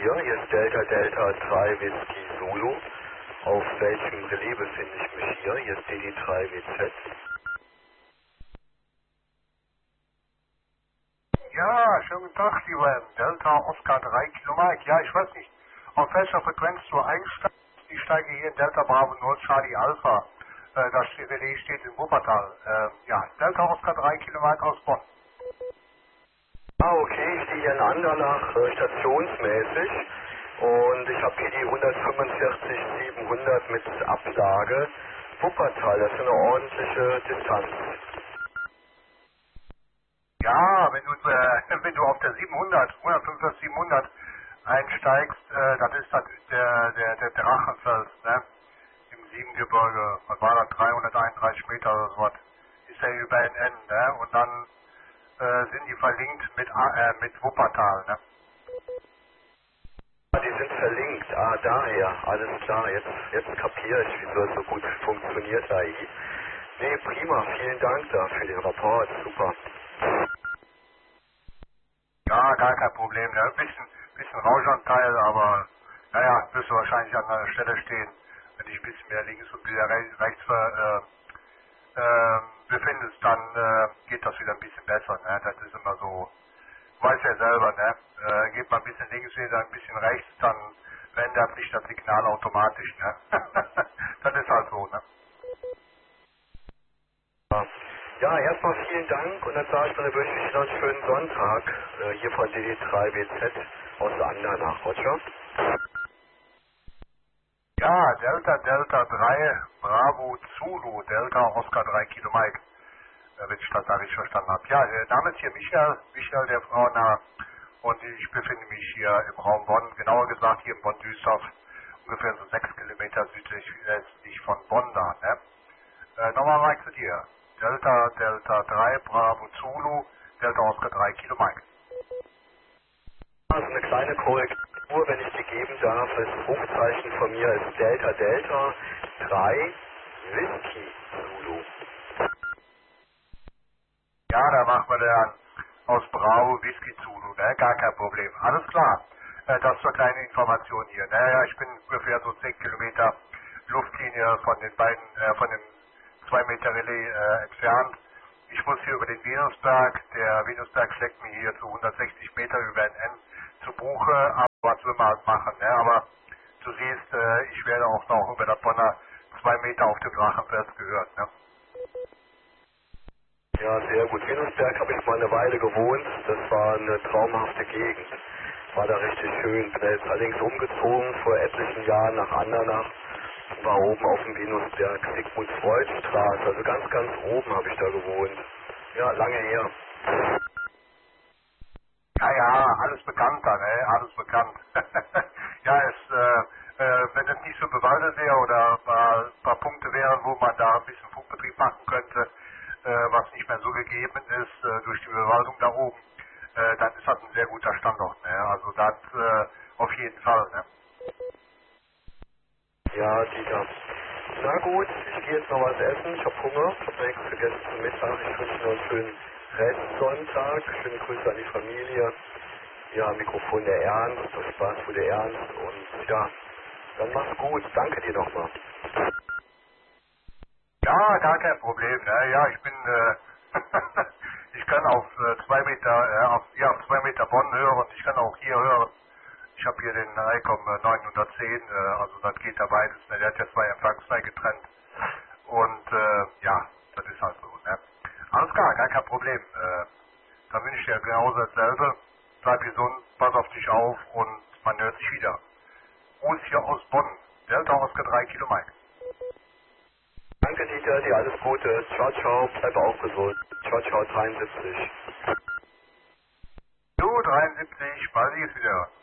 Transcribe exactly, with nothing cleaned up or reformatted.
hier. Hier ist Delta Delta drei Whisky Zulu. Auf welchem Relais befinde ich mich hier? Hier ist D D drei W Z. Ja, schönen guten Tag, lieber Delta Oscar drei Kilo Mike. Ja, ich weiß nicht, auf welcher Frequenz du einsteigst. Ich steige hier in Delta Bravo null Charlie Alpha. Äh, das Relais steht in Wuppertal. Äh, ja, Delta Oscar drei Kilo Mike aus Bonn. Ah, okay, ich stehe hier in Andernach äh, stationsmäßig und ich habe hier die hundertfünfundvierzig siebenhundert mit Absage. Wuppertal, das ist eine ordentliche Distanz. Ja, wenn du, äh, wenn du auf der siebenhundert, hundertfünfundvierzig siebenhundert einsteigst, äh, dann ist das der, der, der Drachenfels, ne? Im Siebengebirge, was war das, dreihunderteinunddreißig Meter oder so was, ist ja über N N, ne? Und dann äh, sind die verlinkt mit, äh, mit Wuppertal, ne? Ah, die sind verlinkt, ah, daher, alles klar, jetzt, jetzt kapiere ich, wieso es so gut funktioniert, A I. Nee, prima, vielen Dank da für den Rapport, super. Ja, gar kein Problem, ne? Ein bisschen, bisschen Rauschanteil, aber naja, wirst du wahrscheinlich an der Stelle stehen, wenn dich ein bisschen mehr links und wieder rechts, rechts ver, äh, äh, befindest, dann äh, geht das wieder ein bisschen besser, ne? Das ist immer so, du weißt ja selber, ne? Äh, geht man ein bisschen links, wieder ein bisschen rechts, dann verändert sich das Signal automatisch, ne? Das ist halt so, ne? Ja, erstmal vielen Dank und dann sage ich mal, dann wünsche ich Ihnen noch einen schönen Sonntag, äh, hier von D D drei W Z aus Andernach, Roger. Ja, Delta Delta drei Bravo Zulu, Delta Oscar drei Kilo Mike, äh, wenn ich das da richtig verstanden habe. Ja, der Name ist hier Michael, Michael der Frau nah und ich befinde mich hier im Raum Bonn, genauer gesagt hier in Bonn-Düsseldorf, ungefähr so sechs Kilometer südlich östlich von Bonn da, ne? Äh, nochmal Mike zu dir. Delta Delta drei Bravo Zulu, Delta Oscar drei Kilo Mike. Also eine kleine Korrektur, wenn ich die geben darf, das Rufzeichen von mir ist Delta Delta drei Whisky Zulu. Ja, da macht man dann aus Bravo Whisky Zulu, ne? Gar kein Problem. Alles klar. Äh, das zur kleinen Information hier. Naja, ich bin ungefähr so zehn Kilometer Luftlinie von den beiden, äh, von dem zwei Meter Relais äh, entfernt. Ich muss hier über den Venusberg. Der Venusberg schlägt mir hier zu hundertsechzig Meter über N N zu Buche. Aber was will man halt machen, ne? Aber du siehst, äh, ich werde auch noch über der Bonner zwei Meter auf dem Drachenfels gehört, ne? Ja, sehr gut. Venusberg habe ich mal eine Weile gewohnt. Das war eine traumhafte Gegend. War da richtig schön. Bin da jetzt allerdings umgezogen vor etlichen Jahren nach Andernach. War oben auf dem Venusberg, Sigmund-Freud-Straße. Also ganz, ganz oben habe ich da gewohnt. Ja, lange her. Ja, ja, alles bekannt da, ne? Alles bekannt. Ja, es, äh, äh, wenn es nicht so bewaldet wäre oder ein paar, paar Punkte wären, wo man da ein bisschen Funkbetrieb machen könnte, äh, was nicht mehr so gegeben ist äh, durch die Bewaldung da oben, äh, dann ist das ein sehr guter Standort, ne? Also das äh, auf jeden Fall, ne? Ja, Dieter. Na gut, ich gehe jetzt noch was essen. Ich habe Hunger. Ich habe nichts gegessen zum Mittag. Ich wünsche noch einen schönen Restsonntag. Schöne Grüße an die Familie. Ja, Mikrofon der Ernst. Das Spaß für der Ernst. Und ja, dann mach's gut. Danke dir nochmal. Ja, gar kein Problem, ne? Ja, ich bin, äh, ich kann auf äh, zwei Meter, äh, auf, ja, auf zwei Meter Bonn hören. Ich kann auch hier hören. Ich habe hier den ICOM neunhundertzehn, äh, also das geht da beides, ne? Der hat ja zwei Empfangszeiten getrennt. Und äh, ja, das ist halt so, ne? Alles klar, gar kein Problem. Äh, dann wünsche ich dir genauso dasselbe. Bleib gesund, pass auf dich auf und man hört sich wieder. Gruß hier aus Bonn, Delta Oscar drei Kilo Mike. Danke, Dieter. Dir alles Gute. Ciao, ciao. Bleib auch gesund. Ciao, ciao. dreiundsiebzig. Du, dreiundsiebzig, bald geht's wieder.